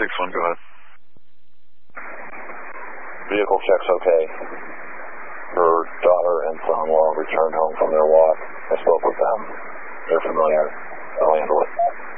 1, go ahead. Vehicle checks okay. Her daughter and son-in-law returned home from their walk. I spoke with them. They're familiar. I'll handle it.